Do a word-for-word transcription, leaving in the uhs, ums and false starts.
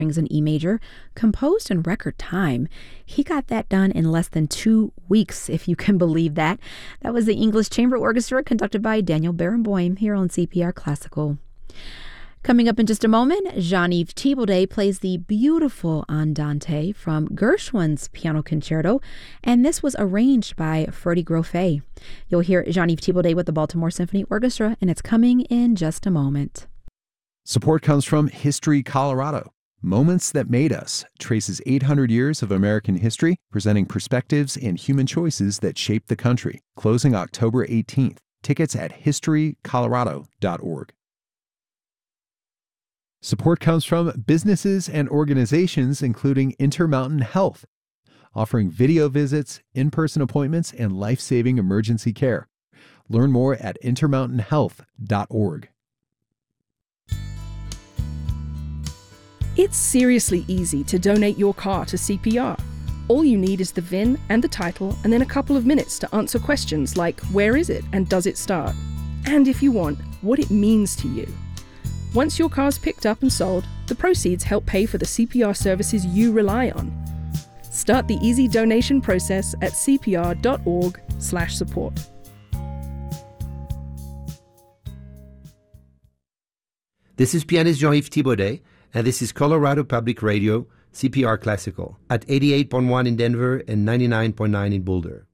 and E major, composed in record time. He got that done in less than two weeks, if you can believe that. That was the English Chamber Orchestra conducted by Daniel Barenboim here on C P R Classical. Coming up in just a moment, Jean-Yves Thibaudet plays the beautiful Andante from Gershwin's Piano Concerto, and this was arranged by Freddie Groffet. You'll hear Jean-Yves Thibaudet with the Baltimore Symphony Orchestra, and it's coming in just a moment. Support comes from History Colorado. Moments That Made Us traces eight hundred years of American history, presenting perspectives and human choices that shaped the country. Closing October eighteenth. Tickets at history colorado dot org. Support comes from businesses and organizations including Intermountain Health, offering video visits, in-person appointments, and life-saving emergency care. Learn more at intermountain health dot org. It's seriously easy to donate your car to C P R. All you need is the V I N and the title, and then a couple of minutes to answer questions like where is it and does it start? And if you want, what it means to you. Once your car's picked up and sold, the proceeds help pay for the C P R services you rely on. Start the easy donation process at c p r dot org slash support. This is pianist Jean-Yves Thibaudet, and this is Colorado Public Radio, C P R Classical, at eighty-eight point one in Denver and ninety-nine point nine in Boulder.